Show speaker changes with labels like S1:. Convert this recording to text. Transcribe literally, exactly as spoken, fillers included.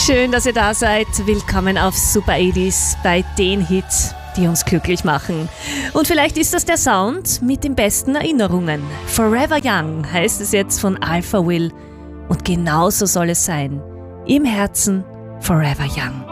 S1: Schön, dass ihr da seid. Willkommen auf Super achtziger bei den Hits, die uns glücklich machen. Und vielleicht ist das der Sound mit den besten Erinnerungen. Forever Young heißt es jetzt von Alpha Will. Und genauso soll es sein. Im Herzen Forever Young.